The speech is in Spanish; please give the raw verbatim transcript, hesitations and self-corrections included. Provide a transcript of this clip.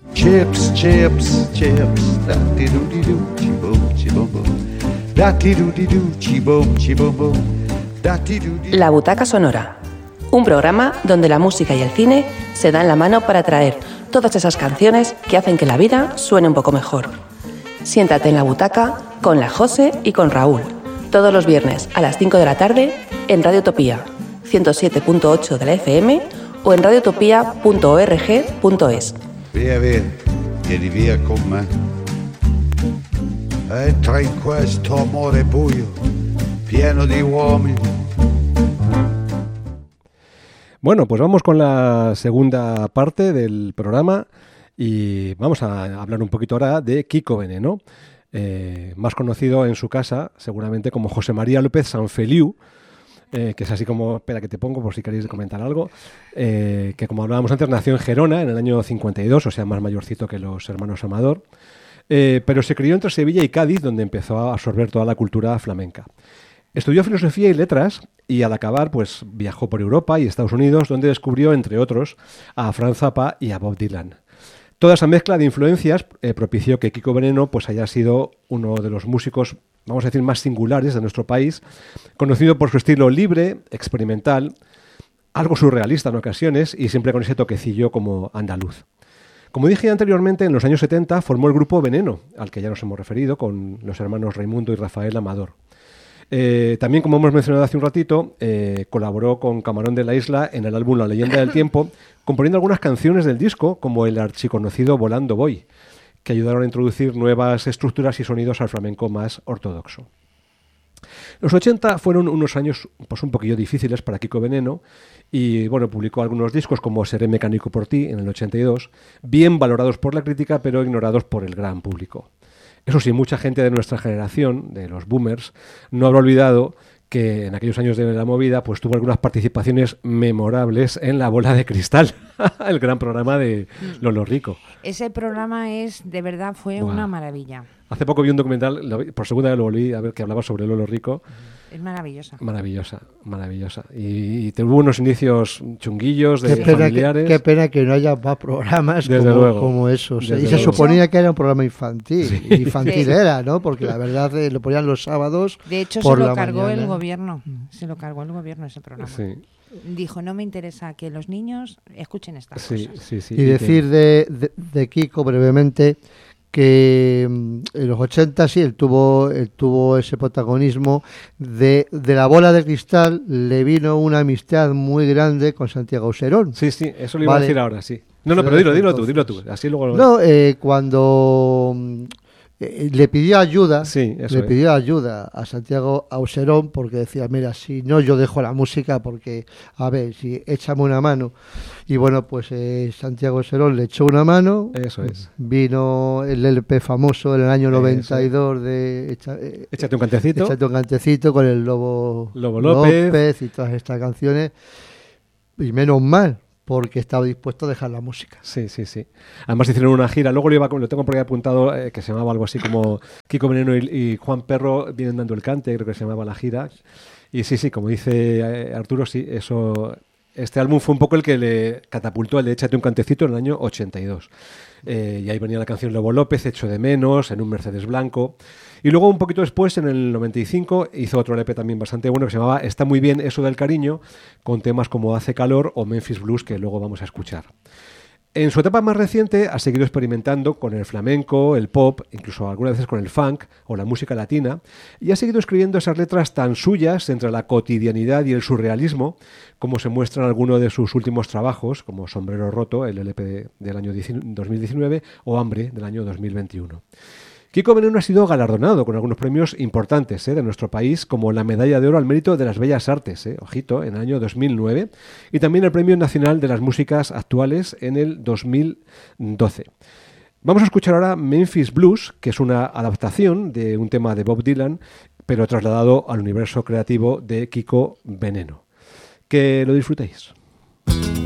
Chips, chips, chips, da-ti-do-di-do, chi-boom, chi-boom-boom, da-ti-do-di-do, chi-boom, chi-boom-boom, da-ti-do-di-do. La Butaca Sonora, un programa donde la música y el cine se dan la mano para traer todas esas canciones que hacen que la vida suene un poco mejor. Siéntate en la butaca con la Jose y con Raúl, todos los viernes a las cinco de la tarde en Radio Utopía, ciento siete punto ocho de la F M o en radiotopia punto org punto es. Via, via, vieni via con me. Entra in questo amore buio, pieno di uomini. Bueno, pues vamos con la segunda parte del programa y vamos a hablar un poquito ahora de Kiko Veneno, eh, más conocido en su casa seguramente como José María López Sanfeliu, eh, que es así como, espera que te pongo por si queréis comentar algo, eh, que como hablábamos antes nació en Gerona en el año cincuenta y dos, o sea más mayorcito que los hermanos Amador, eh, pero se crió entre Sevilla y Cádiz, donde empezó a absorber toda la cultura flamenca. Estudió filosofía y letras y al acabar pues viajó por Europa y Estados Unidos, donde descubrió, entre otros, a Franz Zappa y a Bob Dylan. Toda esa mezcla de influencias eh, propició que Kiko Veneno pues, haya sido uno de los músicos, vamos a decir, más singulares de nuestro país, conocido por su estilo libre, experimental, algo surrealista en ocasiones y siempre con ese toquecillo como andaluz. Como dije anteriormente, en los años setenta formó el grupo Veneno, al que ya nos hemos referido, con los hermanos Raimundo y Rafael Amador. Eh, también, como hemos mencionado hace un ratito, eh, colaboró con Camarón de la Isla en el álbum La Leyenda del Tiempo, componiendo algunas canciones del disco, como el archiconocido Volando Voy, que ayudaron a introducir nuevas estructuras y sonidos al flamenco más ortodoxo. Los ochenta fueron unos años pues, un poquillo difíciles para Kiko Veneno y bueno, publicó algunos discos como Seré mecánico por ti en el ochenta y dos, bien valorados por la crítica pero ignorados por el gran público. Eso sí, mucha gente de nuestra generación, de los boomers, no habrá olvidado que en aquellos años de la movida pues tuvo algunas participaciones memorables en La Bola de Cristal, el gran programa de Lolo Rico. Ese programa es, de verdad, fue wow. una maravilla. Hace poco vi un documental, por segunda vez lo volví a ver, que hablaba sobre Lolo Rico. Es maravillosa. Maravillosa, maravillosa. Y, y tuvo unos inicios chunguillos de qué pena familiares. Que, qué pena que no haya más programas como, como esos. Desde y se luego. suponía que era un programa infantil. Sí. Infantil sí. era, ¿no? Porque la verdad eh, lo ponían los sábados. De hecho, por se lo la cargó mañana. el gobierno. Se lo cargó el gobierno ese programa. Sí. Dijo, no me interesa que los niños escuchen estas Sí, cosas. sí, sí. Y, y decir que... de, de, de Kiko brevemente que en los ochenta sí, él tuvo, él tuvo ese protagonismo de, de La Bola de Cristal, le vino una amistad muy grande con Santiago Auserón. Sí, sí, eso lo iba vale. a decir ahora, sí. No, no, pero dilo, dilo tú, dilo tú. Así luego... No, eh, cuando eh, le pidió ayuda, sí, eso le es. pidió ayuda a Santiago Auserón porque decía, mira, si no yo dejo la música porque, a ver, si échame una mano. Y bueno, pues eh, Santiago Auserón le echó una mano. Eso es. Vino el L P famoso en el año noventa y dos de Echa, eh, Échate un cantecito. Échate un cantecito con el Lobo, Lobo López. López y todas estas canciones. Y menos mal, porque estaba dispuesto a dejar la música. Sí, sí, sí. Además hicieron una gira, luego lo, iba, lo tengo por ahí apuntado, eh, que se llamaba algo así como Kiko Veneno y, y Juan Perro vienen dando el cante, creo que se llamaba la gira. Y sí, sí, como dice eh, Arturo, sí, eso... Este álbum fue un poco el que le catapultó el de Échate un cantecito en el año ochenta y dos. Eh, y ahí venía la canción Lobo López, Echo de menos, en un Mercedes blanco. Y luego un poquito después, en el noventa y cinco, hizo otro L P también bastante bueno que se llamaba Está muy bien eso del cariño, con temas como Hace calor o Memphis Blues, que luego vamos a escuchar. En su etapa más reciente ha seguido experimentando con el flamenco, el pop, incluso algunas veces con el funk o la música latina, y ha seguido escribiendo esas letras tan suyas entre la cotidianidad y el surrealismo, como se muestra en alguno de sus últimos trabajos, como Sombrero Roto, el L P de, del año dos mil diecinueve, o Hambre, del año dos mil veintiuno. Kiko Veneno ha sido galardonado con algunos premios importantes eh, de nuestro país, como la Medalla de Oro al Mérito de las Bellas Artes, eh, ojito, en el año dos mil nueve, y también el Premio Nacional de las Músicas Actuales en el dos mil doce. Vamos a escuchar ahora Memphis Blues, que es una adaptación de un tema de Bob Dylan, pero trasladado al universo creativo de Kiko Veneno. Que lo disfrutéis.